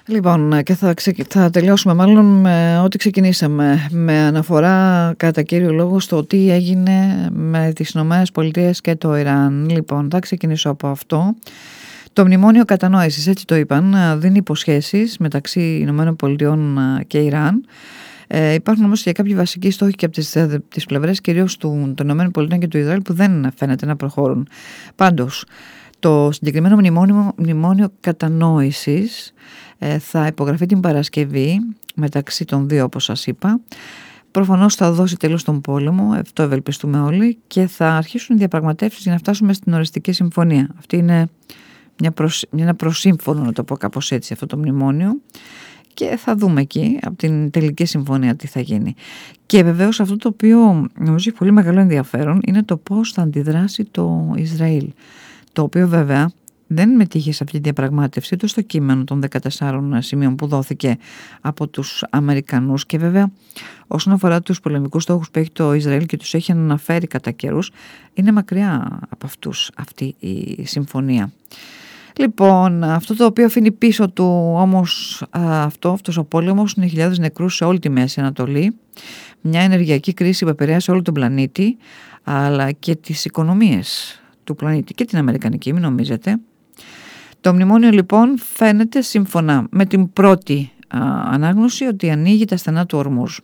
Λοιπόν, και θα τελειώσουμε μάλλον με ό,τι ξεκινήσαμε, με αναφορά κατά κύριο λόγο στο τι έγινε με τις ΗΠΑ και το Ιράν. Λοιπόν, θα ξεκινήσω από αυτό. Το μνημόνιο κατανόησης, έτσι το είπαν, δίνει υποσχέσεις μεταξύ ΗΠΑ και Ιράν. Υπάρχουν όμως και κάποιοι βασικοί στόχοι και από τις πλευρές κυρίως των ΗΠΑ και του Ισραήλ που δεν φαίνεται να προχωρούν. Πάντως, το συγκεκριμένο μνημόνιο κατανόησης θα υπογραφεί την Παρασκευή μεταξύ των δύο, όπως σας είπα. Προφανώς θα δώσει τέλος στον πόλεμο, αυτό ευελπιστούμε όλοι, και θα αρχίσουν οι διαπραγματεύσεις για να φτάσουμε στην οριστική συμφωνία. Αυτή είναι ένα προσύμφωνο, να το πω κάπως έτσι, αυτό το μνημόνιο, και θα δούμε εκεί από την τελική συμφωνία τι θα γίνει. Και βεβαίως αυτό το οποίο νομίζω έχει πολύ μεγάλο ενδιαφέρον είναι το πώς θα αντιδράσει το Ισραήλ, το οποίο βέβαια δεν μετήχε σε αυτή τη διαπραγμάτευση ούτε στο κείμενο των 14 σημείων που δόθηκε από τους Αμερικανούς, και βέβαια όσον αφορά τους πολεμικούς στόχους που έχει το Ισραήλ και τους έχει αναφέρει κατά καιρούς, είναι μακριά από αυτούς αυτή η συμφωνία. Λοιπόν, αυτό το οποίο αφήνει πίσω του όμως αυτός ο πόλεμος είναι χιλιάδες νεκρούς σε όλη τη Μέση Ανατολή, μια ενεργειακή κρίση που επηρέασε όλο τον πλανήτη, αλλά και τις οικονομίες του πλανήτη και την αμερικανική, μην νομίζετε. Το μνημόνιο λοιπόν φαίνεται σύμφωνα με την πρώτη ανάγνωση ότι ανοίγει τα στενά του Ορμούζ.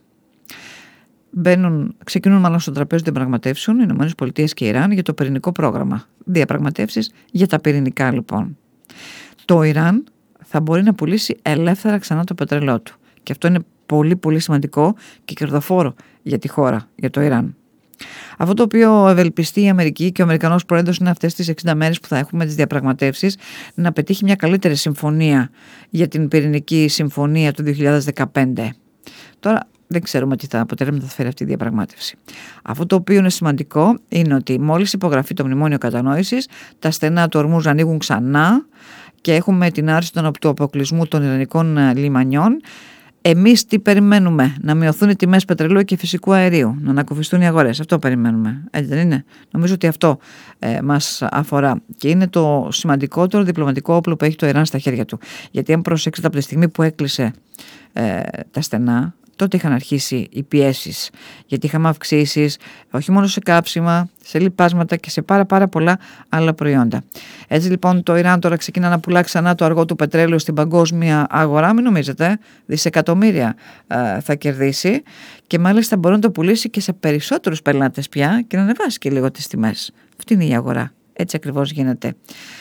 Ξεκινούν μάλλον στο τραπέζι των διαπραγματεύσεων οι ΗΠΑ και Ιράν για το πυρηνικό πρόγραμμα. Διαπραγματεύσεις για τα πυρηνικά λοιπόν. Το Ιράν θα μπορεί να πουλήσει ελεύθερα ξανά το πετρελαιό του. Και αυτό είναι πολύ πολύ σημαντικό και κερδοφόρο για τη χώρα, για το Ιράν. Αυτό το οποίο ευελπιστεί η Αμερική και ο Αμερικανός πρόεδρος είναι αυτές τις 60 μέρες που θα έχουμε τις διαπραγματεύσεις να πετύχει μια καλύτερη συμφωνία για την πυρηνική συμφωνία του 2015. Τώρα δεν ξέρουμε τι θα αποτελέσματα θα φέρει αυτή η διαπραγμάτευση. Αυτό το οποίο είναι σημαντικό είναι ότι μόλις υπογραφεί το μνημόνιο κατανόησης, τα στενά του Ορμούζ ανοίγουν ξανά και έχουμε την άρση του αποκλεισμού των ιρανικών λιμανιών. Εμείς τι περιμένουμε? Να μειωθούν οι τιμές πετρελαίου και φυσικού αερίου, να ανακουφιστούν οι αγορές. Αυτό περιμένουμε. Έτσι δεν είναι? Νομίζω ότι αυτό μας αφορά και είναι το σημαντικότερο διπλωματικό όπλο που έχει το Ιράν στα χέρια του. Γιατί αν προσέξετε από τη στιγμή που έκλεισε τα στενά, τότε είχαν αρχίσει οι πιέσεις, γιατί είχαμε αυξήσεις όχι μόνο σε κάψιμα, σε λιπάσματα και σε πάρα πολλά άλλα προϊόντα. Έτσι λοιπόν το Ιράν τώρα ξεκινά να πουλά ξανά το αργό του πετρέλαιο στην παγκόσμια αγορά, μην νομίζετε, δισεκατομμύρια θα κερδίσει, και μάλιστα μπορεί να το πουλήσει και σε περισσότερους πελάτες πια και να ανεβάσει και λίγο τις τιμές. Αυτή είναι η αγορά, έτσι ακριβώς γίνεται.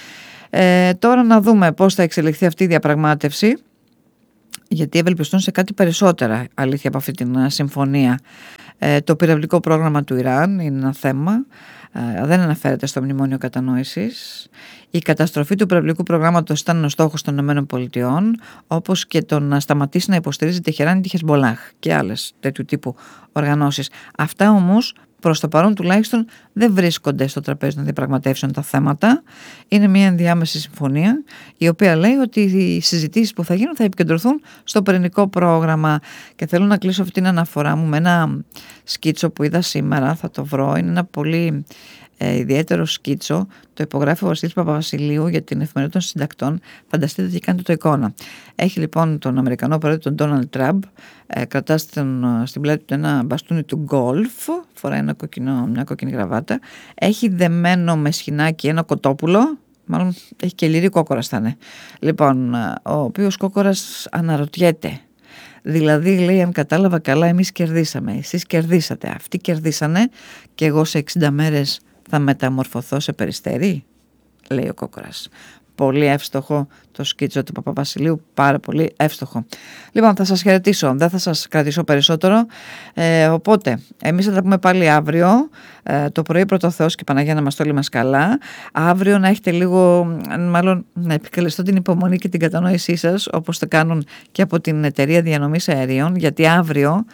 Τώρα να δούμε πώς θα εξελιχθεί αυτή η διαπραγμάτευση, γιατί ευελπιστούν σε κάτι περισσότερα αλήθεια από αυτή την συμφωνία. Το πυραυλικό πρόγραμμα του Ιράν είναι ένα θέμα, δεν αναφέρεται στο μνημόνιο κατανόησης. Η καταστροφή του πυραυλικού προγράμματος ήταν ένας στόχος των ΗΠΑ, όπως και το να σταματήσει να υποστηρίζει τη Τεχεράνη, τη Χεσμολάχ και άλλες τέτοιου τύπου οργανώσεις. Αυτά όμως προς το παρόν τουλάχιστον δεν βρίσκονται στο τραπέζι των διαπραγματεύσεων τα θέματα. Είναι μια ενδιάμεση συμφωνία η οποία λέει ότι οι συζητήσεις που θα γίνουν θα επικεντρωθούν στο πυρηνικό πρόγραμμα. Και θέλω να κλείσω αυτή την αναφορά μου με ένα σκίτσο που είδα σήμερα, θα το βρω, είναι ένα πολύ ιδιαίτερο σκίτσο, το υπογράφει ο Βασίλης Παπαβασιλείου για την Εφημερίδα των Συντακτών. Φανταστείτε τι κάνει το εικόνα. Έχει λοιπόν τον Αμερικανό πρόεδρο, τον Ντόναλντ Τραμπ, κρατά στην πλάτη του ένα μπαστούνι του γκολφ, φοράει μια κόκκινη γραβάτα, έχει δεμένο με σχοινάκι ένα κοτόπουλο, μάλλον έχει και λυρή κόκορας θα είναι. Λοιπόν, ο οποίος κόκορας αναρωτιέται. Δηλαδή λέει, αν κατάλαβα καλά, εμείς κερδίσαμε, εσείς κερδίσατε, αυτοί κερδίσανε και εγώ σε 60 μέρες θα μεταμορφωθώ σε περιστέρι, λέει ο κόκορας. Πολύ εύστοχο το σκίτσο του Παπαβασιλείου, πάρα πολύ εύστοχο. Λοιπόν, θα σας χαιρετήσω, δεν θα σας κρατήσω περισσότερο, οπότε εμείς θα τα πούμε πάλι αύριο, το πρωί πρώτο Θεός και Παναγία να μας το όλοι μας καλά. Αύριο να έχετε λίγο, μάλλον να επικαλεστώ την υπομονή και την κατανόησή σας, όπως το κάνουν και από την εταιρεία διανομής αερίων, γιατί αύριο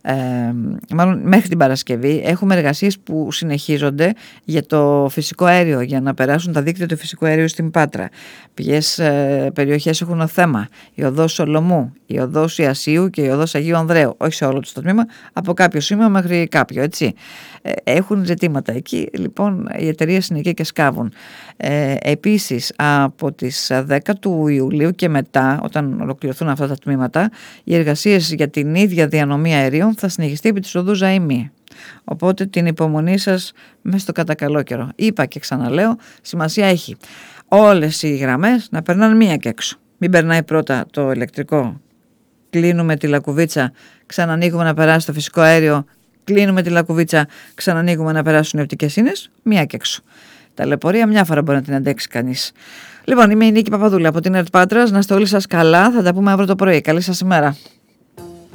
μάλλον μέχρι την Παρασκευή έχουμε εργασίες που συνεχίζονται για το φυσικό αέριο, για να περάσουν τα δίκτυα του φυσικού αερίου στην Πάτρα. Ποιες περιοχές έχουν θέμα? Η οδός Σολομού, η οδός Ιασίου και η οδός Αγίου Ανδρέου, όχι σε όλο το τμήμα, από κάποιο σημείο μέχρι κάποιο, έτσι. Έχουν ζητήματα εκεί, λοιπόν οι εταιρείες είναι εκεί και σκάβουν. Επίσης από τις 10 του Ιουλίου και μετά, όταν ολοκληρωθούν αυτά τα τμήματα, οι εργασίες για την ίδια διανομή αερίων θα συνεχιστεί επί της οδού Ζαΐμι. Οπότε την υπομονή σας μέσα στο κατακαλό καιρό. Είπα και ξαναλέω, σημασία έχει όλες οι γραμμές να περνάνε μία και έξω. Μην περνάει πρώτα το ηλεκτρικό, κλείνουμε τη λακκουβίτσα, ξανανοίγουμε να περάσει το φυσικό αέριο, κλείνουμε τη λακκουβίτσα, ξανανοίγουμε να περάσουν οι οπτικές ίνες, μία και έξω. Ταλαιπωρία μια φορά μπορεί να την αντέξει κανείς. Λοιπόν, είμαι η Νίκη Παπαδούλα από την ΕΡΤ Πάτρας. Να είστε όλοι σας καλά. Θα τα πούμε αύριο το πρωί. Καλή σας ημέρα.